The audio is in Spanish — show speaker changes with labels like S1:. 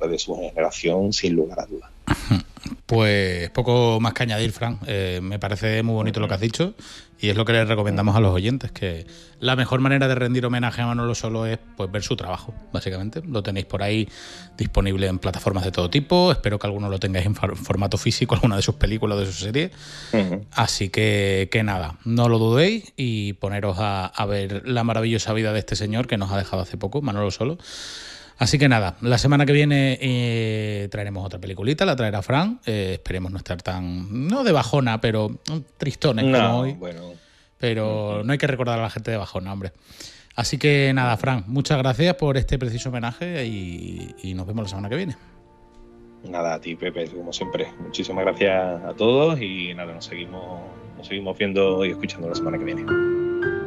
S1: pues de su generación, sin lugar a dudas.
S2: Pues poco más que añadir, Fran. Me parece muy bonito lo que has dicho y es lo que les recomendamos a los oyentes, que la mejor manera de rendir homenaje a Manolo Solo es pues ver su trabajo, básicamente. Lo tenéis por ahí disponible en plataformas de todo tipo. Espero que alguno lo tengáis en formato físico, alguna de sus películas o de sus series. Así que nada, no lo dudéis y poneros a ver la maravillosa vida de este señor que nos ha dejado hace poco, Manolo Solo. Así que nada, la semana que viene traeremos otra peliculita, la traerá Fran. Esperemos no estar tan, no de bajona, pero tristones como hoy.
S1: Bueno.
S2: Pero no hay que recordar a la gente de bajona, hombre. Así que nada, Fran, muchas gracias por este preciso homenaje y nos vemos la semana que viene.
S1: Nada, a ti, Pepe, como siempre. Muchísimas gracias a todos y nada, nos seguimos viendo y escuchando la semana que viene.